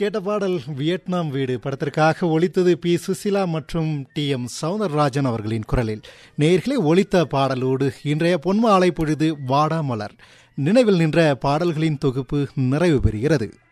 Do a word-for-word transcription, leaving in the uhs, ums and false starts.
கேட்ட பாடல் வியட்நாம் வீடு படத்திற்காக ஒலித்தது. பி சுசிலா மற்றும் டி எம் சௌந்தரராஜன் அவர்களின் குரலில். நேயர்களே, ஒலித்த பாடலோடு இன்றைய பொன்மாலை பொழுது வாடாமலர் நினைவில் நின்ற பாடல்களின் தொகுப்பு நிறைவு பெறுகிறது.